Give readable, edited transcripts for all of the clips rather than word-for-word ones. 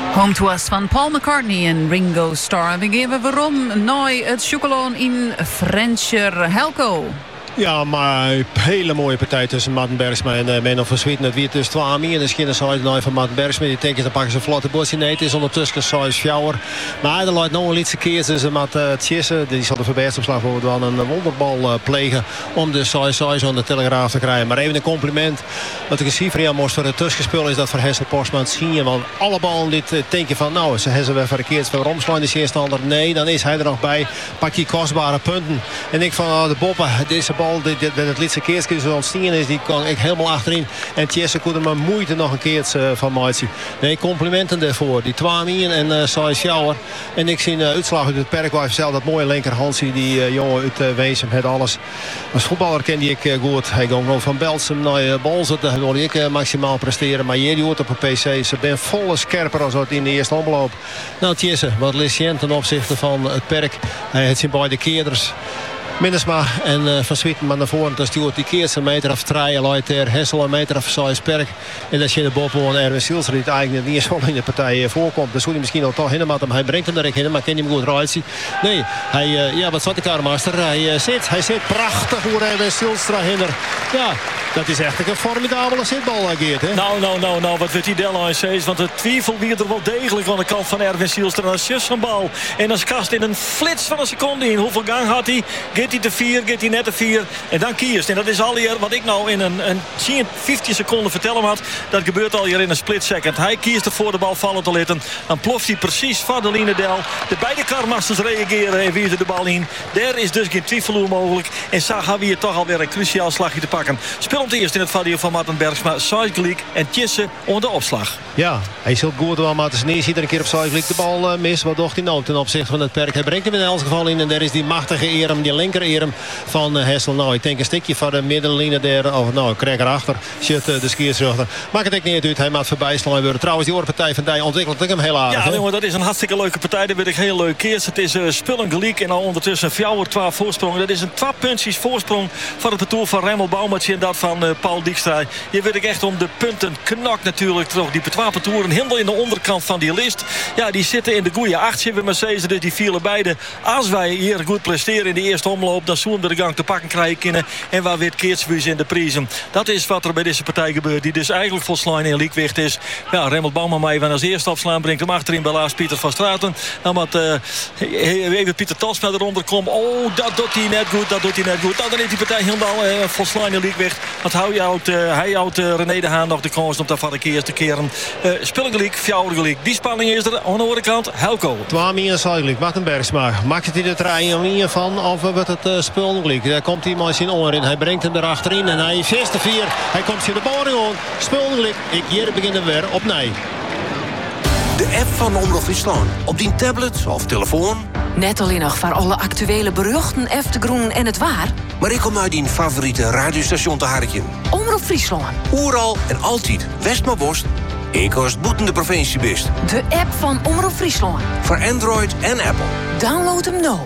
Home to Us van Paul McCartney en Ringo Starr. We geven waarom nooit het chocolaan in Frencher Helco. Ja, maar een hele mooie partij tussen Martin Bergsma en Menno van Swieten. Het weer tussen 2 en de schinnen van Martin Bergsma. Die denken dan pakken ze vlotte bosje. Nee, het is ondertussen zoals fjouwer. Maar er loopt nog een lietse keer tussen met Tjesse. Die zal de verbeteringsopslag voor wel een wonderbal plegen. Om de zoals aan de Telegraaf te krijgen. Maar even een compliment. Wat ik zie van moest voor het tussenspel is dat voor Hessel Postman zien je. Want alle ballen dit denk je van nou, ze hebben weer verkeerd. Voor omslaan de eerstander. Nee, dan is hij er nog bij. Pak die kostbare punten. En ik van de boppen. Deze bal het laatste keertje zo ontstaan is, die kan ik helemaal achterin. En Tjesse kon er maar moeite nog een keer van maken. Nee, complimenten daarvoor. Die 2 en Sai Sjouwer. En ik zie uitslag uit het Perkwijk zelf. Dat mooie linkerhandje. Die jongen uit Weesem het alles. Als voetballer kende ik goed. Hij ging gewoon van Belsum naar Bolzert. Daar wil ik maximaal presteren. Maar hier hoort op een PC. Ze ben volle scherper als wat in de eerste omloop. Nou Tjesse, wat licent ten opzichte van het Perk. Hij heeft zijn beide keerders. Minnesma en Van Swieten maar naar voren. Dan stuurt die keert een meter of 3. Luidt ter Hessel een meter of 6 Perk. En dat is in de boven van Erwin Sielser. Die eigenlijk niet eens wel in de partij voorkomt. Dan zou hij misschien al toch in. Maar hij brengt hem er in. Maar kan hij hem goed rijden. Nee, hij, wat zat de karmaster. Hij zit prachtig voor Erwin Sielstra hinder. Ja, dat is echt een formidabele zitbal ageert. Hè? Nou, wat wordt die deadline says? Want de twijfel wie er wel degelijk aan de kant van Erwin Sielstra. En als een bal. En als kast in een flits van een seconde in. Hoeveel gang had hij? Gaat hij te 4, gaat hij net te 4 en dan kiest. En dat is al hier wat ik nou in een 15 seconden vertellen had. Dat gebeurt al hier in een split second. Hij kiest ervoor de bal vallen te laten. Dan ploft hij precies van de Linedel. De beide karmasters reageren en wiezen de bal in. Daar is dus geen twijfel mogelijk. En zo gaan we hier toch alweer een cruciaal slagje te pakken. Speelt eerst in het vadio van Martin Bergsma, Saïglik en Tjesse onder de opslag. Ja, hij zult goed wel, maar het is iedere keer op Saïglik de bal mis. Wat doet hij nou ten opzichte van het Perk? Hij brengt hem in elk geval in en daar is die machtige Erem, die linker Erem van Hessel. Nou, ik denk een stukje van de middenlijnen daar. Of nou, krijg erachter. Zit de skiersruchter. Maakt het ook niet uit. Hij maakt voorbij slaan worden. Trouwens, die oorpartij van Dij ontwikkelt ik hem heel aardig. Ja, jongen, dat is een hartstikke leuke partij. Dat weet ik heel leuk keers. Het is spullen gelijk en al ondertussen Fjouwer 12 voorsprong. Dat is een 2 puntjes voorsprong van het parcours van Remmel Bouwmatje en dat van Paul Dijkstra. Hier weet ik echt om de punten knakt natuurlijk toch die 12 parcours. Helemaal in de onderkant van die list. Ja, die zitten in de goede 8 zitten Mercedes. Dus die vielen beide. Als wij hier goed presteren in de eerste omloop, dan zullen we de gang te pakken krijgen kunnen. En waar weer keertsvuurs in de prijzen. Dat is wat er bij deze partij gebeurt. Die dus eigenlijk volslaan in liekwicht is. Ja, Remmel Bouwman mee als eerste opslaan. Brengt hem achterin bij Lars Pieter van Straten. Dan wat even Pieter Tasma eronder komt. Oh, dat doet hij net goed. Nou, dan heeft die partij helemaal volslaan in liekwicht. Want hij houdt René de Haan nog de kans om dat van de keer te keren. Spillengelijk, Fjouwergelijk. Die spanning is er. Aan de andere kant, Helco. 2 en Saïglik. Martin Bergsma. Maakt het hij de trein van of wordt het Spulngelijk? Daar komt hij maar zijn oor in. Hij brengt hem erachterin en hij is 6-4. Hij komt in de boring aan. Spulngelijk. Hier beginnen we weer op nee. De app van Omroep Friesland. Op die tablet of telefoon. Net alleen nog voor alle actuele berichten, Eftegroen en het waar. Maar ik kom uit die favoriete radiostation te harken. Omroep Friesland. Oeral en altijd West maar Bost. Ik als het boetende provincie best. De app van Omroep Friesland. Voor Android en Apple. Download hem nou.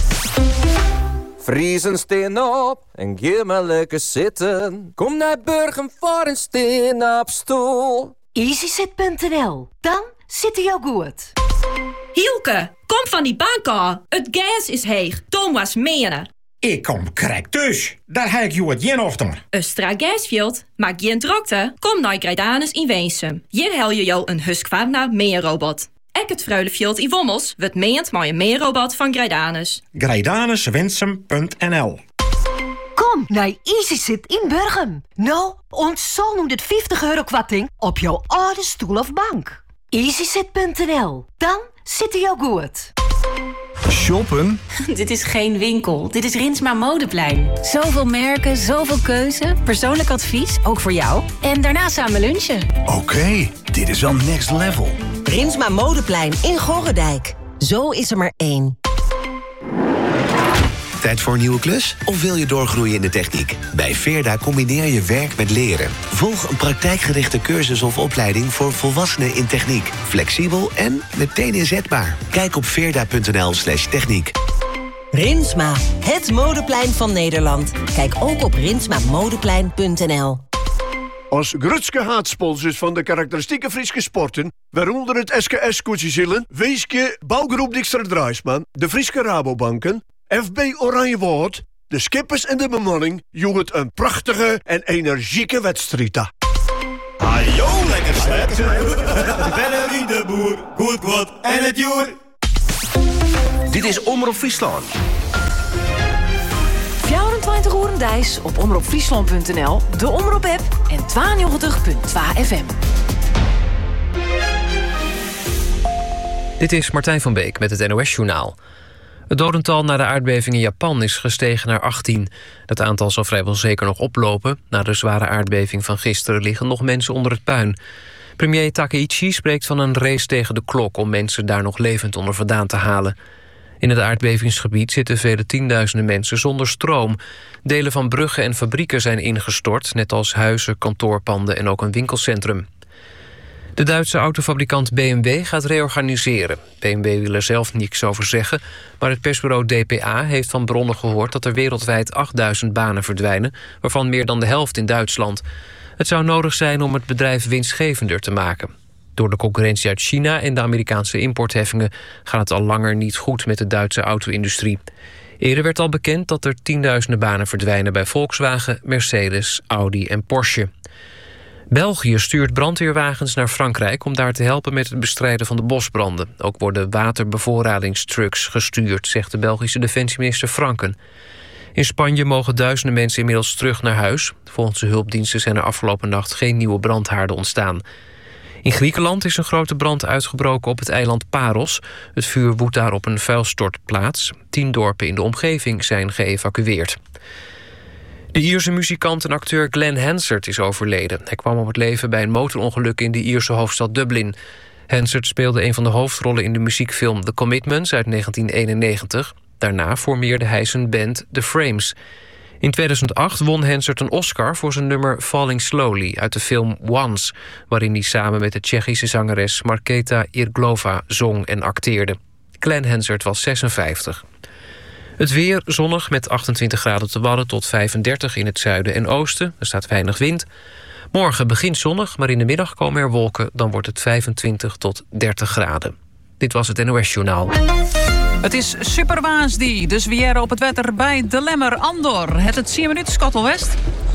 Friesen steen op en geef maar lekker zitten. Kom naar Burgum voor een steen op stoel. EasyZit.nl. Dan zit hij al goed. Hielke, kom van die bank af. Het gas is heeg. Thomas menen. Ik kom correct dus. Daar heb ik jou het jen ochtend. Östra Gasfield, maar geen drokte. Kom naar Grijdanus in Weensum. Hier hel je jou een Husqvarna meerrobot. Ek het Fruilefield in Wommels wordt meend maar een meerrobot van Grijdanus. Grijdanuswinsum.nl. Kom naar EasyZit in Burgum. Nou, ontzol nu dit 50 euro kwatting op jouw oude stoel of bank. EasyZit.nl. Dan zit hij al goed. Shoppen? Dit is geen winkel. Dit is Rinsma Modeplein. Zoveel merken, zoveel keuze. Persoonlijk advies, ook voor jou. En daarna samen lunchen. Oké, dit is wel next level. Rinsma Modeplein in Gorredijk. Zo is er maar 1. Tijd voor een nieuwe klus? Of wil je doorgroeien in de techniek? Bij Veerda combineer je werk met leren. Volg een praktijkgerichte cursus of opleiding voor volwassenen in techniek. Flexibel en meteen inzetbaar. Kijk op veerda.nl/techniek. Rinsma, het modeplein van Nederland. Kijk ook op rinsmamodeplein.nl. Als grootste haatsponsors van de karakteristieke Friese sporten, waaronder het SKS-koetsjezillen, Weeske, Bouwgroep Dijkstra Drijsman, de Friese Rabobanken, FB Oranje Woord, de skippers en de bemanning joegen een prachtige en energieke wedstrijd. Ajo, lekker slet. Benner in de boer, goed wat en het joer. Dit is Omroep Friesland. 24 uur dijs op omroepfriesland.nl, de Omroep-app en 92.2 FM. Dit is Martijn van Beek met het NOS-journaal. Het dodental na de aardbeving in Japan is gestegen naar 18. Dat aantal zal vrijwel zeker nog oplopen. Na de zware aardbeving van gisteren liggen nog mensen onder het puin. Premier Takeichi spreekt van een race tegen de klok om mensen daar nog levend onder vandaan te halen. In het aardbevingsgebied zitten vele tienduizenden mensen zonder stroom. Delen van bruggen en fabrieken zijn ingestort, net als huizen, kantoorpanden en ook een winkelcentrum. De Duitse autofabrikant BMW gaat reorganiseren. BMW wil er zelf niks over zeggen, maar het persbureau DPA heeft van bronnen gehoord dat er wereldwijd 8000 banen verdwijnen, waarvan meer dan de helft in Duitsland. Het zou nodig zijn om het bedrijf winstgevender te maken. Door de concurrentie uit China en de Amerikaanse importheffingen gaat het al langer niet goed met de Duitse auto-industrie. Eerder werd al bekend dat er tienduizenden banen verdwijnen bij Volkswagen, Mercedes, Audi en Porsche. België stuurt brandweerwagens naar Frankrijk om daar te helpen met het bestrijden van de bosbranden. Ook worden waterbevoorradingstrucks gestuurd, zegt de Belgische defensieminister Franken. In Spanje mogen duizenden mensen inmiddels terug naar huis. Volgens de hulpdiensten zijn er afgelopen nacht geen nieuwe brandhaarden ontstaan. In Griekenland is een grote brand uitgebroken op het eiland Paros. Het vuur woedt daar op een vuilstortplaats. 10 dorpen in de omgeving zijn geëvacueerd. De Ierse muzikant en acteur Glenn Hansard is overleden. Hij kwam om het leven bij een motorongeluk in de Ierse hoofdstad Dublin. Hansard speelde een van de hoofdrollen in de muziekfilm The Commitments uit 1991. Daarna formeerde hij zijn band The Frames. In 2008 won Hansard een Oscar voor zijn nummer Falling Slowly uit de film Once, waarin hij samen met de Tsjechische zangeres Markéta Irglova zong en acteerde. Glenn Hansard was 56. Het weer zonnig met 28 graden op de Wadden tot 35 in het zuiden en oosten. Er staat weinig wind. Morgen begint zonnig, maar in de middag komen er wolken. Dan wordt het 25 tot 30 graden. Dit was het NOS-journaal. Het is Super Waasdie, dus weer op het wetter bij De Lemmer Andor. Het 10 minuten, Scottel West.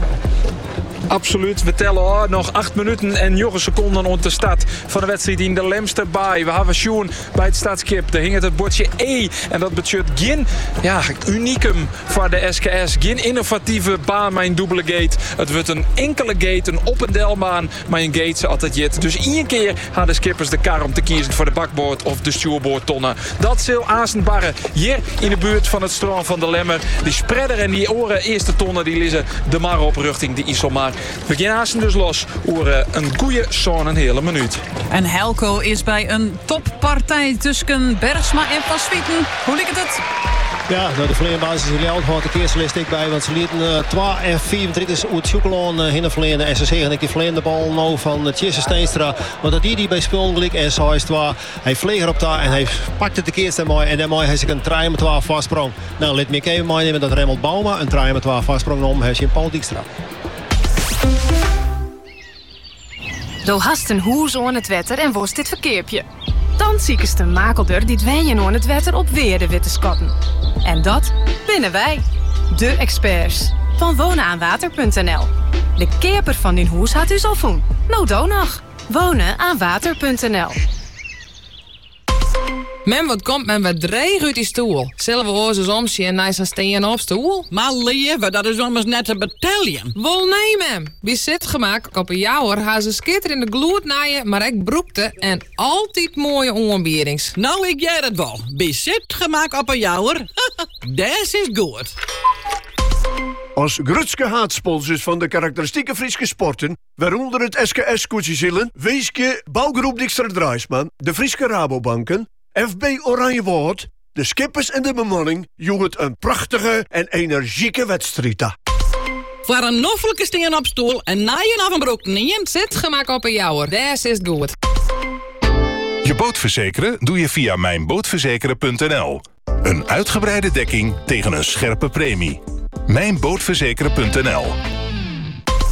Absoluut, we tellen nog 8 minuten en 9 seconden rond de stad van de wedstrijd in de Lemster Baai. We hebben schoen bij het stadskip. Daar hing het bordje E en dat betekent geen unicum voor de SKS. Geen innovatieve baan met een dubbele gate. Het wordt een enkele gate, een op- en delbaan, maar een gate altijd jet. Dus 1 keer hadden de skippers de kar om te kiezen voor de bakboord of de stuurboordtonnen. Dat zal Azenbarren hier in de buurt van het strand van de Lemmer. Die spreader en die oren eerste tonnen die lezen de mar op richting de Iselmar. We gaan dus los over een goeie zo'n hele minuut. En Helco is bij een toppartij tussen Bergsma en Van Swieten. Hoe ligt het? Ja, nou de vleenbasis is heel hard. De eerste list ik bij, want ze lieten 2 en 34 uit Sjoekeloon hinnen verlenen. En ze zeggen ik die de bal nou van Tjesse Steenstra. Want dat die bij Spullen gelijk en zo is het waar. Hij vleeg erop daar en hij pakt het de keerste mooi. En daarmee heeft hij een 3 met 12 vastsprong. Nou, let me even meenemen dat Remmel Bauma een 3 met 12 vastsprong om. Heeft hij een Paul Dijkstra. Do hast een hoes aan het wetter en worst dit verkeerpje. Dan ziekest de makelder die dwenjen aan het wetter op weer de witte skotten. En dat binnen wij, de experts van wonenaanwater.nl. De keerper van die hoes had u al voen. Nou dan nog. Wonenaanwater.nl. Men, wat komt men wat dreig uit die stoel? Zullen we oorza's omzien en naar zijn steen op stoel? Maar lieve, dat is immers net een bataljon. Wel nee, mem. Wie zit gemaakt op een jouwer, haar ze skitter in de gloed naaien, maar ik broekte en altijd mooie onbierings. Nou, ik jij het wel. Wie zit gemaakt op een jouwer? Dat is goed. Als grootste haatsponsors van de karakteristieke Friese sporten, waaronder het SKS-koetsjezillen, Weeske, Bouwgroep Dijkstra Drijsman, de Friese Rabobanken, FB Oranje Woord, de skippers en de bemanning joegen een prachtige en energieke wedstrijd. Voor een noffelijke steen op stoel en naaien af een broek niet. Zit gemaakt op een jouwer, dat is goed. Je boot verzekeren doe je via mijnbootverzekeren.nl. Een uitgebreide dekking tegen een scherpe premie. Mijnbootverzekeren.nl.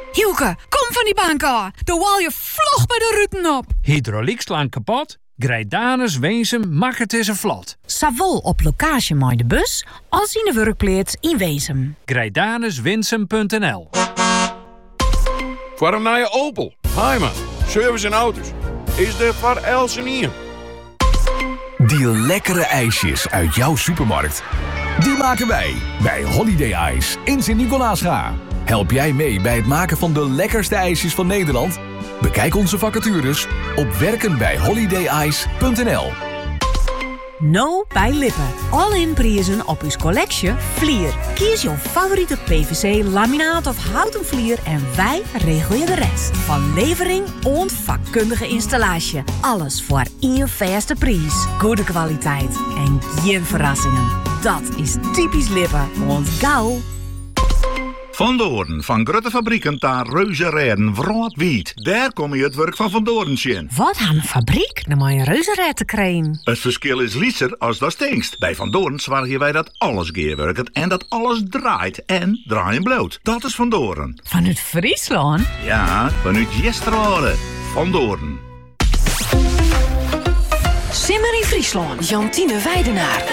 Hielke, kom van die bank af. Dan wal je vlog bij de ruten op. Hydrauliek kapot? Grijdanus, Weensum, maak het eens een vlot. Sawol op locatie met de bus, als in de werkplaats in Weensum. Grijdanuswinsum.nl. Voor een nieuwe Opel, Heima, service en auto's. Is er voor Elsenien. Die lekkere ijsjes uit jouw supermarkt. Die maken wij bij Holiday Ice in Sint-Nicolaasga. Help jij mee bij het maken van de lekkerste ijsjes van Nederland? Bekijk onze vacatures op werkenbijholidayis.nl. Nou bij Lippen. All-in prijzen op uw collectie Vlier. Kies jouw favoriete PVC, laminaat of houten vlier en wij regelen je de rest. Van levering en vakkundige installatie. Alles voor één vaste prijs. Goede kwaliteit en geen verrassingen. Dat is typisch Lippen, want gauw. Van Doorn, van grote fabrieken naar reuzenrijden, wroad-wiet. Daar kom je het werk van Van Doorn zien. Wat aan een fabriek, naar mijn reuzenrijd te krijgen. Het verschil is lieser als dat stingst. Bij Van Doorn zorgen wij dat alles geerwerkt en dat alles draait en draaien bloot. Dat is Van Doorn. Vanuit Friesland? Ja, vanuit Jesterode. Van Doorn. Simmer in Friesland. Jantine Weidenaar.